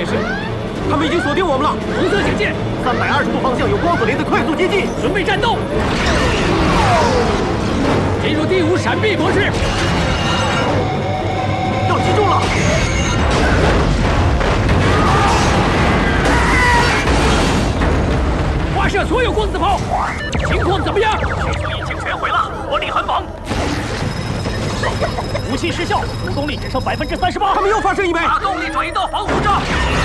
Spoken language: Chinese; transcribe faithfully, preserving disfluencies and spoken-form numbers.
显示，他们已经锁定我们了。 红色警戒， 三百二十度方向有光子林的快速接近， 准备战斗。进入第五闪避模式， 要击中了。 发射所有光子炮，情况怎么样？ 驱逐引擎全毁了，火力很猛。武器失效，武动力只剩百分之三十八。 他们又发射一枚， 把动力转移到防护罩。